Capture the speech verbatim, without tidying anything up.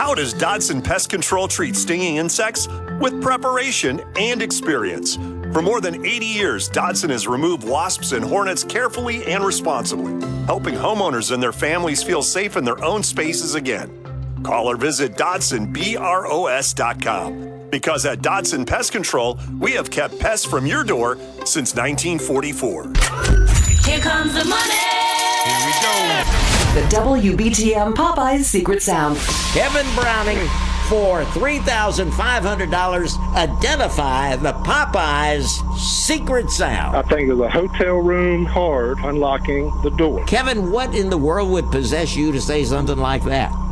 How does Dodson Pest Control treat stinging insects? With preparation and experience. For more than eighty years, Dodson has removed wasps and hornets carefully and responsibly, helping homeowners and their families feel safe in their own spaces again. Call or visit Dodson Bros dot com. Because at Dodson Pest Control, we have kept pests from your door since nineteen forty-four. Here comes the money. Here we go. The W B T M Popeyes Secret Sound. Kevin Browning, for three thousand five hundred dollars, identify the Popeyes secret sound. I think of a hotel room card unlocking the door. Kevin, what in the world would possess you to say something like that?